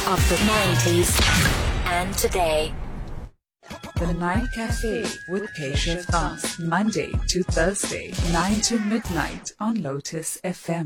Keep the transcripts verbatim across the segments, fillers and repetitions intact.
of the nineties and today. The Night Cafe with Keshav Das, Monday to Thursday, nine to midnight on Lotus F M.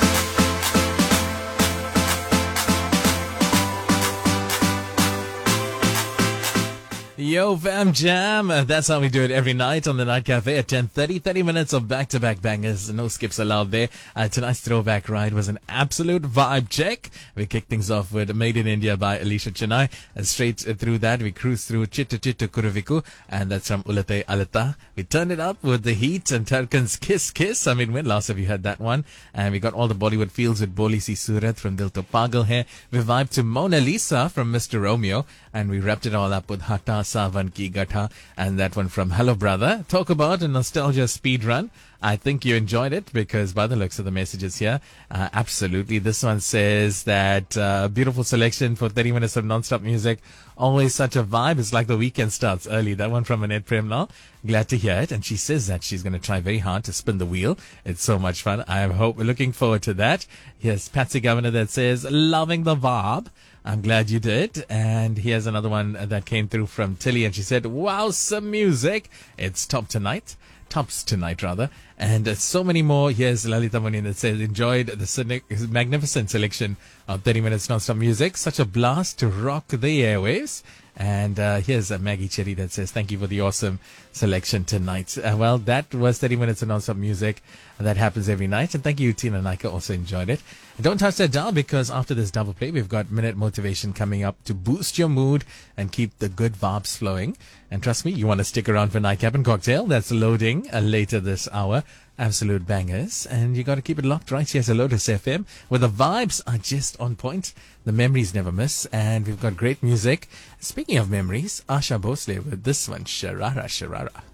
Yo, fam jam. Uh, That's how we do it every night on the Night Cafe at ten thirty. thirty minutes of back-to-back bangers. No skips allowed there. Uh, tonight's throwback ride was an absolute vibe check. We kicked things off with Made in India by Alicia Chennai. And straight uh, through that, we cruised through Chittu Chittu Kuruviku. And that's from Ulate Alata. We turned it up with The Heat and Tarkan's Kiss Kiss. I mean, when last have you heard that one? And we got all the Bollywood feels with Boli Si Surat from Dil To Pagal Hai. We vibed to Mona Lisa from Mister Romeo. And we wrapped it all up with Hata Savan Ki Gatha, and that one from Hello Brother. Talk about a nostalgia speed run. I think you enjoyed it because by the looks of the messages here, uh, absolutely. This one says that uh, beautiful selection for thirty minutes of non-stop music. Always such a vibe. It's like the weekend starts early. That one from Annette Premlal. Glad to hear it. And she says that she's going to try very hard to spin the wheel. It's so much fun. I hope we're looking forward to that. Here's Patsy Governor that says, loving the vibe. I'm glad you did. And here's another one that came through from Tilly, and she said, wow, some music. It's top tonight. Tops tonight, rather. And uh, so many more. Here's Lalita Muni that says, enjoyed the cynic- magnificent selection of thirty minutes non-stop music. Such a blast to rock the airwaves. And uh, here's uh, Maggie Cherry that says, thank you for the awesome selection tonight. Uh, well, that was thirty minutes of non-stop music. That happens every night. And thank you, Tina Naika, also enjoyed it. And don't touch that dial because after this double play, we've got Minute Motivation coming up to boost your mood and keep the good vibes flowing. And trust me, you want to stick around for Nightcap and Cocktail. That's loading uh, later this hour. Absolute bangers. And you got to keep it locked right here to Lotus F M, where the vibes are just on point. The memories never miss. And we've got great music. Speaking of memories, Asha Bhosle with this one, Sharara Sharara.